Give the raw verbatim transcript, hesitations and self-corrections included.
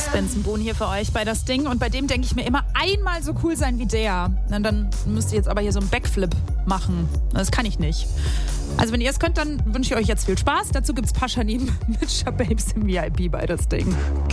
Benson-Bohn hier für euch bei das Ding. Und bei dem denke ich mir immer, einmal so cool sein wie der. Na, dann müsst ihr jetzt aber hier so einen Backflip machen. Das kann ich nicht. Also wenn ihr es könnt, dann wünsche ich euch jetzt viel Spaß. Dazu gibt's Paschanim mit Shababes im V I P bei das Ding.